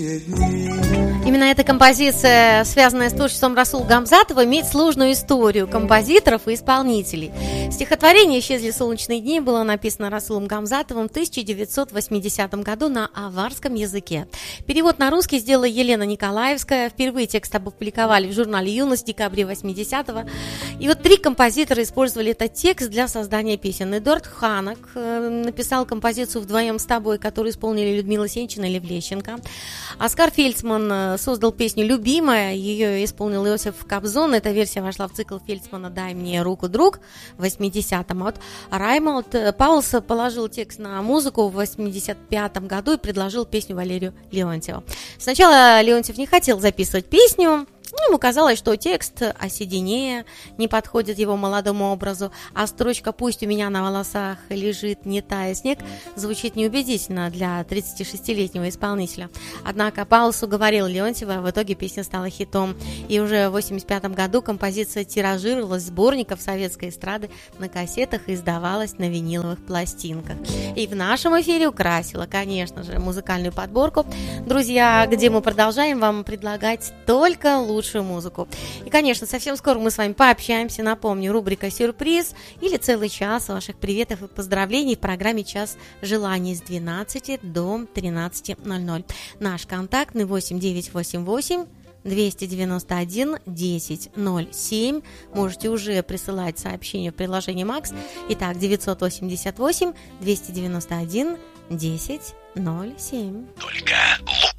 Именно эта композиция, связанная с творчеством Расула Гамзатова, имеет сложную историю композиторов и исполнителей. Стихотворение «Исчезли солнечные дни» было написано Расулом Гамзатовым в 1980 году на аварском языке. Перевод на русский сделала Елена Николаевская. Впервые текст опубликовали в журнале «Юность» в декабре 80-го. И вот 3 композитора использовали этот текст для создания песен. Эдуард Ханок написал композицию «Вдвоем с тобой», которую исполнили Людмила Сенчина и Лев Лещенко. Оскар Фельдсман создал песню «Любимая», ее исполнил Иосиф Кобзон. Эта версия вошла в цикл Фельдсмана «Дай мне руку, друг» в 80-м. Вот Раймонд Паулс положил текст на музыку в 85-м году и предложил песню Валерию Леонтьеву. Сначала Леонтьев не хотел записывать песню. Ему казалось, что текст о седине не подходит его молодому образу, а строчка «Пусть у меня на волосах лежит, не тая снег» звучит неубедительно для 36-летнего исполнителя. Однако Паулс уговорил Леонтьева, в итоге песня стала хитом. И уже в 1985 году композиция тиражировалась в сборниках советской эстрады на кассетах и издавалась на виниловых пластинках. И в нашем эфире украсила, конечно же, музыкальную подборку, друзья, где мы продолжаем вам предлагать только лучшую музыку. И, конечно, совсем скоро мы с вами пообщаемся. Напомню, рубрика «Сюрприз» или целый час ваших приветов и поздравлений в программе «Час желаний» с 12 до 13:00. Наш контактный 8988 291 1007. Можете уже присылать сообщения в приложении «Макс». Итак, 988 291 1007. Только